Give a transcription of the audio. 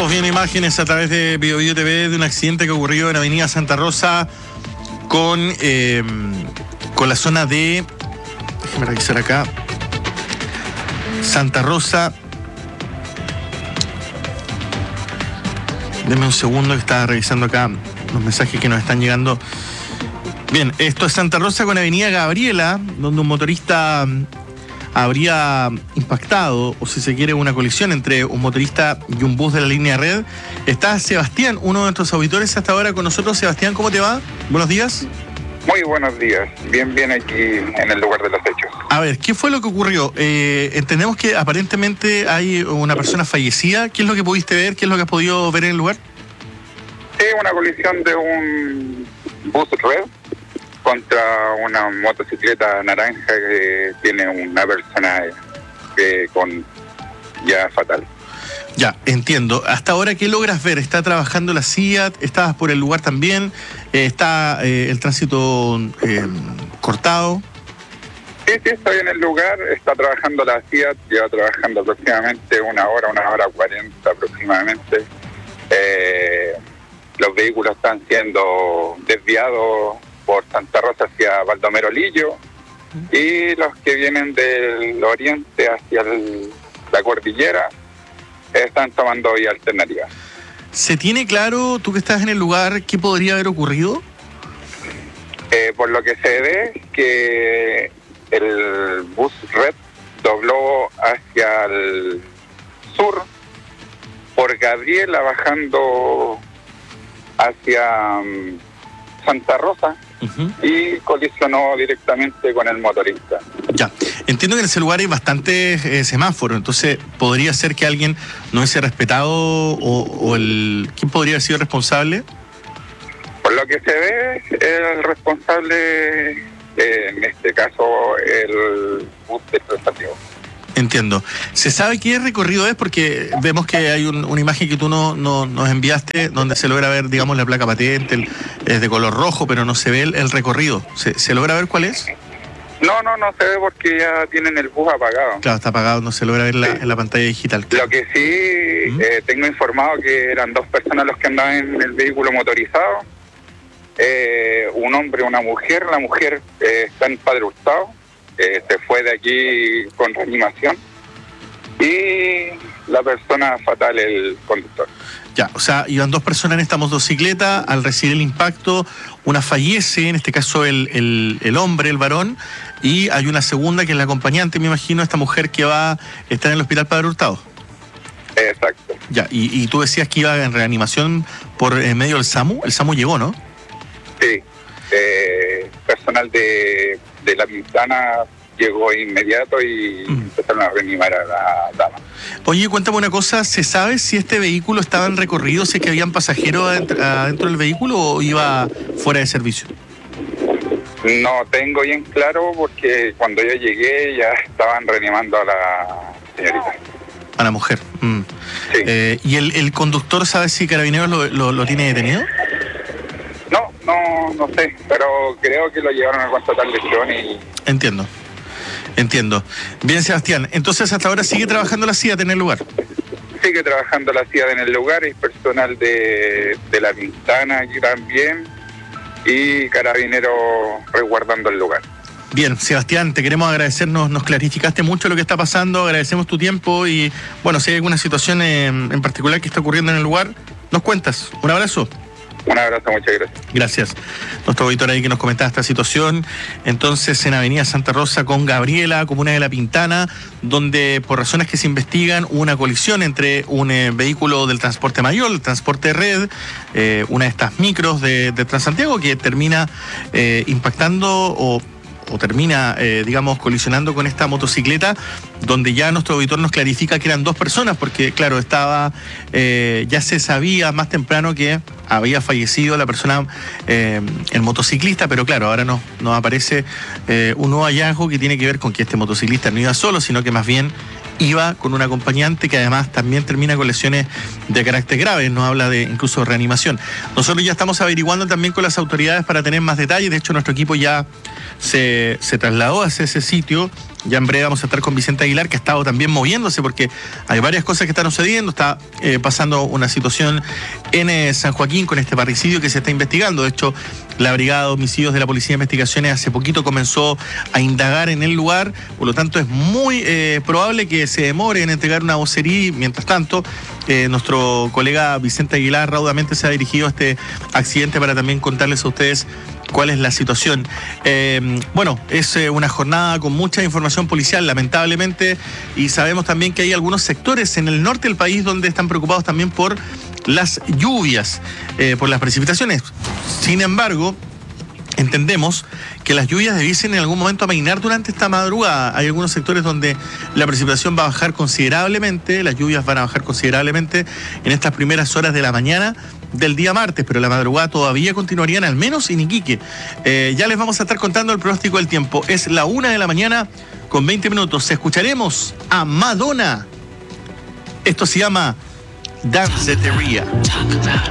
Estamos viendo imágenes a través de BioBio TV de un accidente que ocurrió en Avenida Santa Rosa con la zona de... Déjame revisar acá. Santa Rosa. Denme un segundo que estaba revisando acá los mensajes que nos están llegando. Bien, esto es Santa Rosa con Avenida Gabriela, donde un motorista habría impactado, o si se quiere, una colisión entre un motorista y un bus de la línea Red. Está Sebastián, uno de nuestros auditores hasta ahora con nosotros. Sebastián, ¿cómo te va? Buenos días. Muy buenos días. Bien aquí en el lugar de los hechos. A ver, ¿qué fue lo que ocurrió? Entendemos que aparentemente hay una persona fallecida. ¿Qué es lo que pudiste ver? ¿Qué es lo que has podido ver en el lugar? Sí, una colisión de un bus Red contra una motocicleta naranja que tiene una persona con ya fatal. Ya, entiendo. Hasta ahora, ¿qué logras ver? ¿Está trabajando la CIAT? ¿Estabas por el lugar también? ¿Está el tránsito cortado? Sí, estoy en el lugar. Está trabajando la CIAT. Lleva trabajando aproximadamente una hora 40 aproximadamente. Los vehículos están siendo desviados por Santa Rosa hacia Baldomero Lillo, y los que vienen del oriente hacia la cordillera están tomando vía alternativa. ¿Se tiene claro, tú que estás en el lugar, qué podría haber ocurrido? Por lo que se ve, que el bus Red dobló hacia el sur por Gabriela, bajando hacia Santa Rosa, y colisionó directamente con el motorista. Ya, entiendo que en ese lugar hay bastantes semáforos, entonces podría ser que alguien no hubiese respetado ¿quién podría haber sido responsable? Por lo que se ve, el responsable, en este caso, el bus del Santiago. Entiendo. ¿Se sabe qué recorrido es? Porque vemos que hay una imagen que tú nos enviaste donde se logra ver, digamos, la placa patente, es de color rojo, pero no se ve el recorrido. ¿Se logra ver cuál es? No se ve porque ya tienen el bus apagado. Claro, está apagado, no se logra ver en la pantalla digital. Lo que sí, tengo informado que eran 2 personas los que andaban en el vehículo motorizado. Un hombre y una mujer. La mujer está en Padre Hurtado. Se fue de aquí con reanimación, y la persona fatal, el conductor. Ya, o sea, iban 2 personas en esta motocicleta. Al recibir el impacto, una fallece, en este caso el hombre, el varón, y hay una segunda que es la acompañante, me imagino, esta mujer que va a estar en el hospital Padre Hurtado. Exacto. Ya, y tú decías que iba en reanimación por medio del SAMU. El SAMU llegó, ¿no? Sí. Personal de La Pintana llegó inmediato y empezaron a reanimar a la dama. Oye, cuéntame una cosa, ¿se sabe si este vehículo estaba en recorrido, si es que habían pasajeros adentro del vehículo o iba fuera de servicio? No tengo bien claro, porque cuando yo llegué ya estaban reanimando a la señorita. A la mujer. Sí. ¿Y el conductor sabe si Carabineros lo tiene detenido? No sé, pero creo que lo llevaron a contratar lesión y... Entiendo. Bien, Sebastián, entonces hasta ahora sigue trabajando la CIAT en el lugar. Sigue trabajando la CIAT en el lugar, y personal de La Pintana aquí también, y Carabineros resguardando el lugar. Bien, Sebastián, te queremos agradecer, nos clarificaste mucho lo que está pasando, agradecemos tu tiempo y, bueno, si hay alguna situación en particular que está ocurriendo en el lugar, nos cuentas. Un abrazo. Un abrazo, muchas gracias. Gracias. Nuestro auditor ahí que nos comentaba esta situación. Entonces, en Avenida Santa Rosa con Gabriela, comuna de La Pintana, donde por razones que se investigan hubo una colisión entre un vehículo del transporte mayor, el transporte Red, una de estas micros de Transantiago, que termina impactando o termina, colisionando con esta motocicleta, donde ya nuestro auditor nos clarifica que eran 2 personas, porque, claro, ya se sabía más temprano que había fallecido la persona, el motociclista, pero claro, ahora nos aparece un nuevo hallazgo que tiene que ver con que este motociclista no iba solo, sino que más bien iba con un acompañante que además también termina con lesiones de carácter grave, nos habla de incluso reanimación. Nosotros ya estamos averiguando también con las autoridades para tener más detalles. De hecho, nuestro equipo ya se trasladó hacia ese sitio Ya en breve vamos a estar con Vicente Aguilar, que ha estado también moviéndose porque hay varias cosas que están sucediendo. Está pasando una situación en San Joaquín con este parricidio que se está investigando. De hecho, la Brigada de Homicidios de la Policía de Investigaciones hace poquito comenzó a indagar en el lugar, por lo tanto es muy probable que se demore en entregar una vocería. Mientras tanto, nuestro colega Vicente Aguilar raudamente se ha dirigido a este accidente para también contarles a ustedes cuál es la situación. Bueno, es una jornada con mucha información policial, lamentablemente, y sabemos también que hay algunos sectores en el norte del país donde están preocupados también por las lluvias, por las precipitaciones. Sin embargo, entendemos que las lluvias debiesen en algún momento amainar durante esta madrugada. Hay algunos sectores donde la precipitación va a bajar considerablemente, las lluvias van a bajar considerablemente en estas primeras horas de la mañana del día martes, pero la madrugada todavía continuarían, al menos en Iquique. Ya les vamos a estar contando el pronóstico del tiempo. Es la 1:20 a.m. Escucharemos a Madonna. Esto se llama Danceteria.